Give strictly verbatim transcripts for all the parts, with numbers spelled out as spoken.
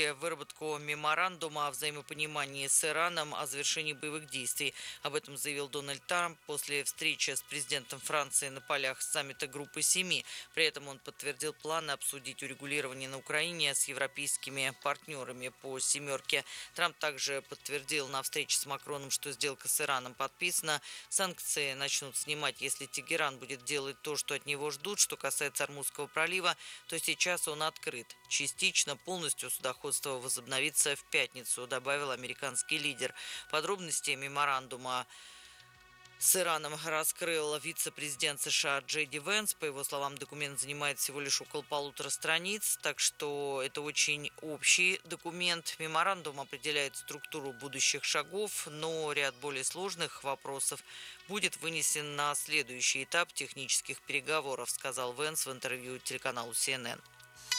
завершили выработку меморандума о взаимопонимании с Ираном о завершении боевых действий. Об этом заявил Дональд Трамп после встречи с президентом Франции на полях саммита Группы Семи. При этом он подтвердил планы обсудить урегулирование на Украине с европейскими партнерами по «семерке». Трамп также подтвердил на встрече с Макроном, что сделка с Ираном подписана. Санкции начнут снимать, если Тегеран будет делать то, что от него ждут. Что касается Ормузского пролива, то сейчас он открыт. Частично, полностью судоходство возобновится в пятницу, добавил американский лидер. Подробности меморандума с Ираном раскрыл вице-президент США Джей Ди Венс. По его словам, документ занимает всего лишь около полутора страниц, так что это очень общий документ. Меморандум определяет структуру будущих шагов, но ряд более сложных вопросов будет вынесен на следующий этап технических переговоров, сказал Венс в интервью телеканалу Си Эн Эн.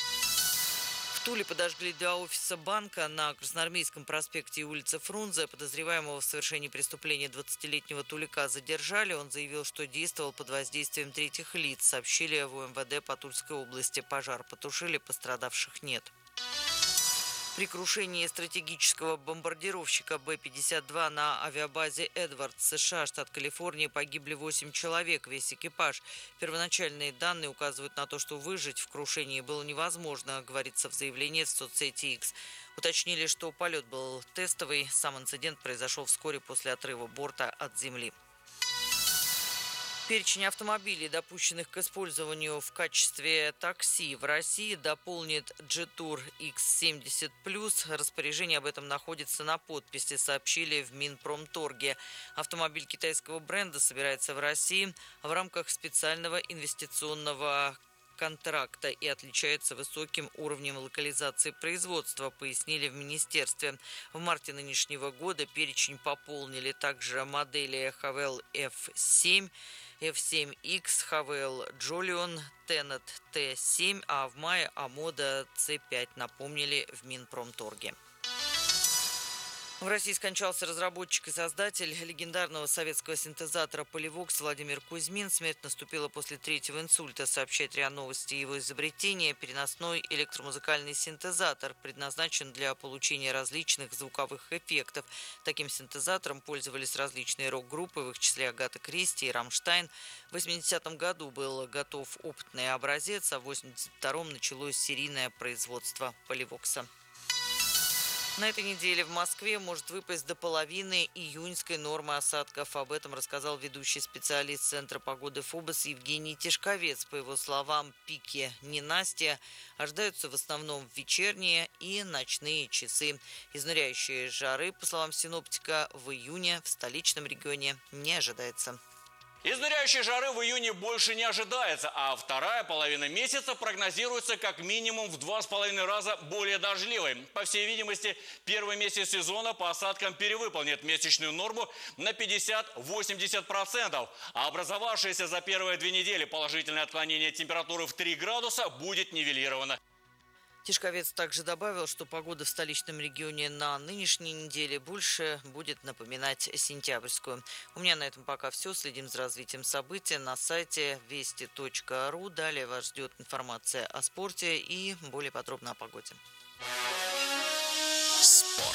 В Туле подожгли два офиса банка на Красноармейском проспекте и улице Фрунзе. Подозреваемого в совершении преступления двадцатилетнего тулика задержали. Он заявил, что действовал под воздействием третьих лиц. Сообщили в У Эм Вэ Дэ по Тульской области. Пожар потушили, пострадавших нет. При крушении стратегического бомбардировщика Бэ пятьдесят два на авиабазе Эдвардс, США, штат Калифорния, погибли восемь человек, весь экипаж. Первоначальные данные указывают на то, что выжить в крушении было невозможно, говорится в заявлении в соцсети Икс. Уточнили, что полет был тестовый, сам инцидент произошел вскоре после отрыва борта от земли. Перечень автомобилей, допущенных к использованию в качестве такси в России, дополнит Джетур Икс семьдесят плюс. Распоряжение об этом находится на подписи, сообщили в Минпромторге. Автомобиль китайского бренда собирается в России в рамках специального инвестиционного контракта и отличается высоким уровнем локализации производства, пояснили в министерстве. В марте нынешнего года перечень пополнили также модели Хавейл Эф семь, Эф семь икс, Хавейл Джолион, Тенет Тэ семь, а в мае Амода Цэ пять, напомнили в Минпромторге. В России скончался разработчик и создатель легендарного советского синтезатора Polyvox Владимир Кузьмин. Смерть наступила после третьего инсульта, сообщает РИА Новости. Его изобретение – переносной электромузыкальный синтезатор, предназначен для получения различных звуковых эффектов. Таким синтезатором пользовались различные рок-группы, в их числе Агата Кристи и Рамштайн. В восьмидесятом году был готов опытный образец, а в восемьдесят втором началось серийное производство Polyvox. На этой неделе в Москве может выпасть до половины июньской нормы осадков. Об этом рассказал ведущий специалист Центра погоды ФОБОС Евгений Тишковец. По его словам, пики ненастья ожидаются в основном в вечерние и ночные часы. Изнуряющие жары, по словам синоптика, в июне в столичном регионе не ожидается. Изнуряющей жары в июне больше не ожидается, а вторая половина месяца прогнозируется как минимум в два с половиной раза более дождливой. По всей видимости, первый месяц сезона по осадкам перевыполнит месячную норму на пятьдесят-восемьдесят процентов, а образовавшееся за первые две недели положительное отклонение температуры в три градуса будет нивелировано. Тишковец также добавил, что погода в столичном регионе на нынешней неделе больше будет напоминать сентябрьскую. У меня на этом пока все. Следим за развитием событий на сайте вести точка ру. Далее вас ждет информация о спорте и более подробно о погоде. Спорт.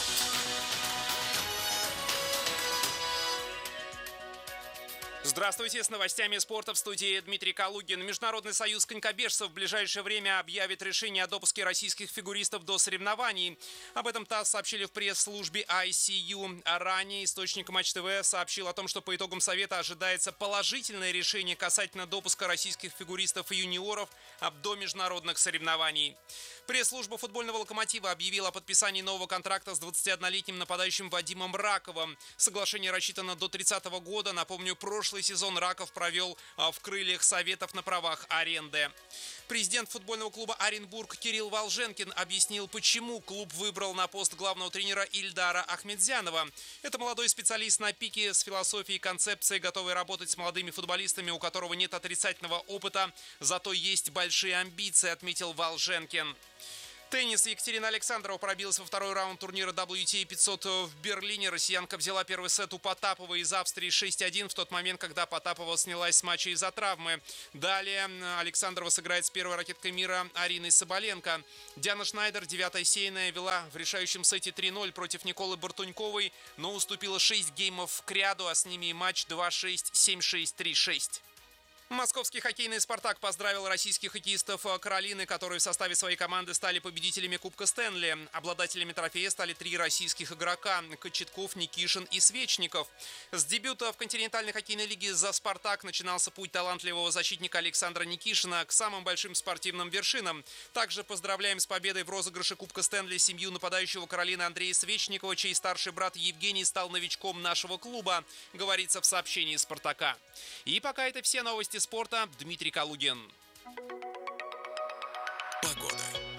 Здравствуйте, с новостями спорта в студии Дмитрий Калугин. Международный союз конькобежцев в ближайшее время объявит решение о допуске российских фигуристов до соревнований. Об этом ТАСС сообщили в пресс-службе ай си ю. А ранее источник Матч ТВ сообщил о том, что по итогам совета ожидается положительное решение касательно допуска российских фигуристов и юниоров до международных соревнований. Пресс-служба футбольного «Локомотива» объявила о подписании нового контракта с двадцатиоднолетним нападающим Вадимом Раковым. Соглашение рассчитано до тридцатого года. Напомню, прошлый сезон Раков провел в крыльях Советов на правах аренды. Президент футбольного клуба «Оренбург» Кирилл Волженкин объяснил, почему клуб выбрал на пост главного тренера Ильдара Ахметзянова. Это молодой специалист на пике с философией и концепцией, готовый работать с молодыми футболистами, у которого нет отрицательного опыта, зато есть большие амбиции, отметил Волженкин. Теннис. Екатерина Александрова пробилась во второй раунд турнира дабл ю ти эй пятьсот в Берлине. Россиянка взяла первый сет у Потапова из Австрии шесть один в тот момент, когда Потапова снялась с матча из-за травмы. Далее Александрова сыграет с первой ракеткой мира Ариной Соболенко. Диана Шнайдер, девятая сеянная, вела в решающем сете три ноль против Николы Бартуньковой, но уступила шесть геймов к ряду, а с ними и матч два шесть, семь шесть, три шесть. Московский хоккейный «Спартак» поздравил российских хоккеистов Каролины, которые в составе своей команды стали победителями Кубка Стэнли. Обладателями трофея стали три российских игрока – Кочетков, Никишин и Свечников. С дебюта в континентальной хоккейной лиге за «Спартак» начинался путь талантливого защитника Александра Никишина к самым большим спортивным вершинам. Также поздравляем с победой в розыгрыше Кубка Стэнли семью нападающего Каролины Андрея Свечникова, чей старший брат Евгений стал новичком нашего клуба, говорится в сообщении «Спартака». И пока это все новости спорта. Дмитрий Калугин. Погода.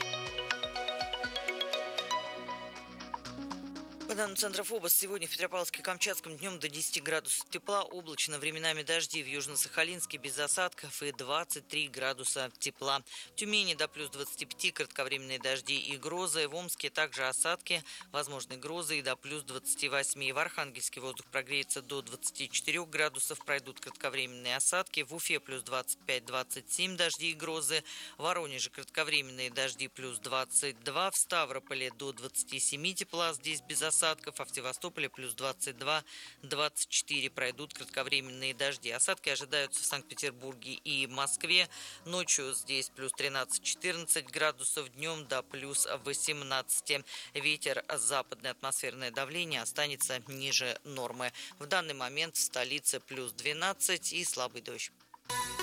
По данным Центра ФОБОС, сегодня в Петропавловске-Камчатском днем до десяти градусов тепла, облачно, временами дожди в Южно-Сахалинске без осадков и двадцать три градуса тепла. В Тюмени до плюс двадцати пяти кратковременные дожди и грозы. В Омске также осадки, возможны грозы и до плюс двадцати восьми. В Архангельске воздух прогреется до двадцати четырёх градусов, пройдут кратковременные осадки. В Уфе плюс двадцать пять - двадцать семь дожди и грозы. В Воронеже кратковременные дожди плюс двадцать два. В Ставрополе до двадцати семи тепла, здесь без осадков. А в Севастополе плюс двадцать два - двадцать четыре пройдут кратковременные дожди. Осадки ожидаются в Санкт-Петербурге и Москве. Ночью здесь плюс тринадцать - четырнадцать градусов, днем до плюс восемнадцати. Ветер, западное атмосферное давление останется ниже нормы. В данный момент в столице плюс двенадцать и слабый дождь.